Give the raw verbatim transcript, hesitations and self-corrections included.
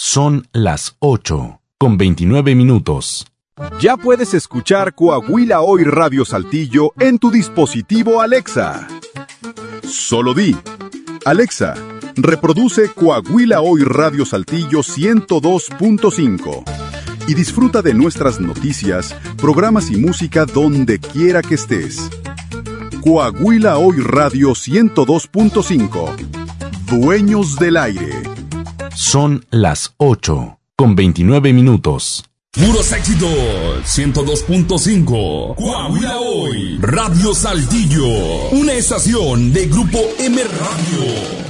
Son las ocho, con veintinueve minutos. Ya puedes escuchar Coahuila Hoy Radio Saltillo en tu dispositivo Alexa. Solo di: Alexa, reproduce Coahuila Hoy Radio Saltillo ciento dos punto cinco y disfruta de nuestras noticias, programas y música donde quiera que estés. Coahuila Hoy Radio ciento dos punto cinco. Dueños del aire. Son las ocho, con veintinueve minutos. Puros éxitos, ciento dos punto cinco. Coahuila Hoy Radio Saltillo, una estación de Grupo M Radio.